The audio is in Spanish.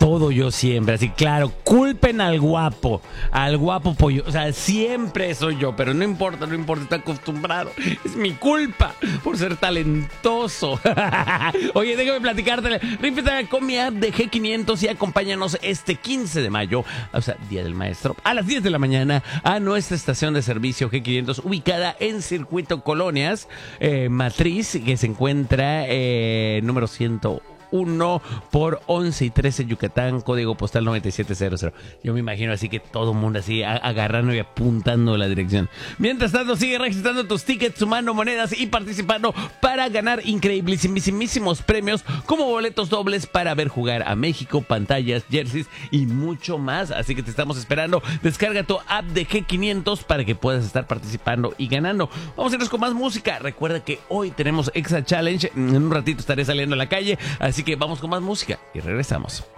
todo yo siempre. Así, claro, culpen al guapo pollo. O sea, siempre soy yo, pero no importa, estoy acostumbrado. Es mi culpa por ser talentoso. Oye, déjame platicarte. Rífate con mi app de G500 y acompáñanos este 15 de mayo, o sea, Día del Maestro, a las 10 de la mañana a nuestra estación de servicio G500, ubicada en Circuito Colonias, Matriz, que se encuentra número 101 por 11 y 13 Yucatán, código postal 9700. Yo me imagino así que todo el mundo así agarrando y apuntando la dirección. Mientras tanto, sigue registrando tus tickets, sumando monedas y participando para ganar increíblimísimos premios como boletos dobles para ver jugar a México, pantallas, jerseys y mucho más. Así que te estamos esperando. Descarga tu app de G500 para que puedas estar participando y ganando. Vamos a irnos con más música. Recuerda que hoy tenemos Exa Challenge. En un ratito estaré saliendo a la calle. Así que vamos con más música y regresamos.